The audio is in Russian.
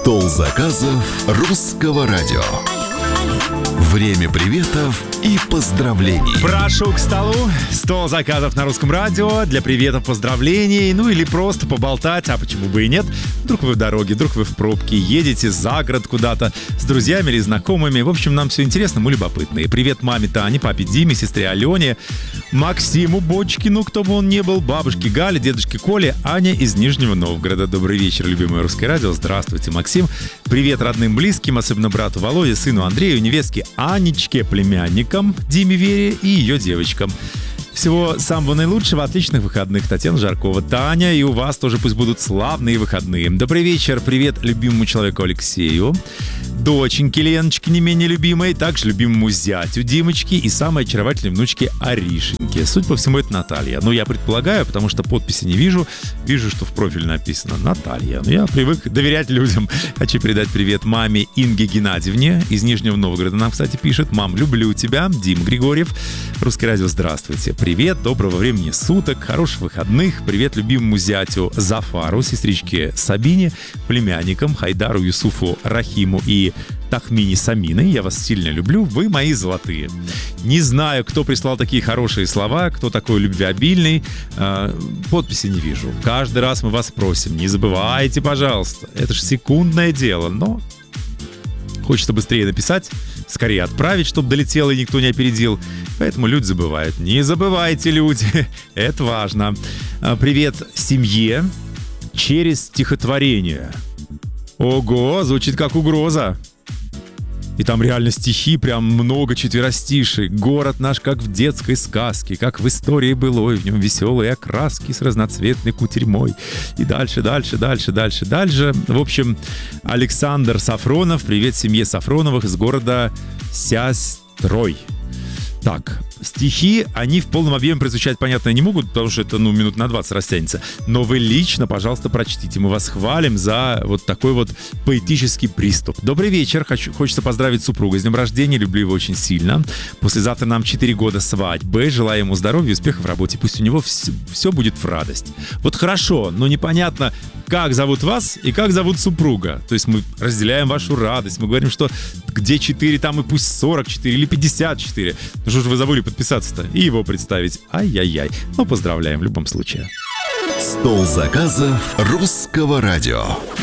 Стол заказов русского радио. Время приветов и поздравлений. Прошу к столу. Стол заказов на русском радио для приветов, поздравлений, ну или просто поболтать, а почему бы и нет. Вдруг вы в дороге, вдруг вы в пробке, едете за город куда-то с друзьями или знакомыми. В общем, нам все интересно, мы любопытные. Привет маме Тане, папе Диме, сестре Алене, Максиму Бочкину, кто бы он ни был, бабушке Гале, дедушке Коле, Аня из Нижнего Новгорода. Добрый вечер, любимое русское радио. Здравствуйте, Максим. Привет родным, близким, особенно брату Володе, сыну Андрею, невестке Анечке, племянникам Диме Вере и ее девочкам. Всего самого наилучшего, отличных выходных. Татьяна Жаркова. Таня, и у вас тоже пусть будут славные выходные. Добрый вечер, привет любимому человеку Алексею, доченьке Леночке, не менее любимой, также любимому зятю Димочке и самой очаровательной внучке Аришеньке. Судя по всему, это Наталья. Ну, я предполагаю, потому что подписи не вижу. Вижу, что в профиле написано Наталья. Но я привык доверять людям. Хочу передать привет маме Инге Геннадьевне из Нижнего Новгорода. Нам, кстати, пишет: «Мам, люблю тебя». Дима Григорьев. Русское радио, здравствуйте. Привет, доброго времени суток, хороших выходных. Привет любимому зятю Зафару, сестричке Сабине, племянникам Хайдару, Юсуфу, Рахиму и Тахмине Самины. Я вас сильно люблю, вы мои золотые. Не знаю, кто прислал такие хорошие слова, кто такой любвеобильный. Подписи не вижу. Каждый раз мы вас просим, не забывайте, пожалуйста. Это же секундное дело, но хочется быстрее написать, скорее отправить, чтобы долетело и никто не опередил. Поэтому люди забывают. Не забывайте, люди. Это важно. Привет семье через стихотворение. Ого, звучит как угроза. И там реально стихи, прям много четверостишей. Город наш, как в детской сказке, как в истории былой. В нем веселые окраски с разноцветной кутерьмой. И дальше. В общем, Александр Сафронов. Привет семье Сафроновых из города Сястрой. Так, стихи, они в полном объеме прозвучать, понятно, не могут, потому что это, минут на 20 растянется. Но вы лично, пожалуйста, прочтите. Мы вас хвалим за вот такой вот поэтический приступ. Добрый вечер. Хочется поздравить супруга с днем рождения. Люблю его очень сильно. Послезавтра нам 4 года свадьбы. Желаю ему здоровья и успехов в работе. Пусть у него все будет в радость. Вот хорошо, но непонятно, как зовут вас и как зовут супруга. То есть мы разделяем вашу радость. Мы говорим, что где 4, там и пусть 44 или 54. Ну что ж вы забыли подписаться-то и его представить? Ай-яй-яй. Ну, поздравляем в любом случае. Стол заказов русского радио.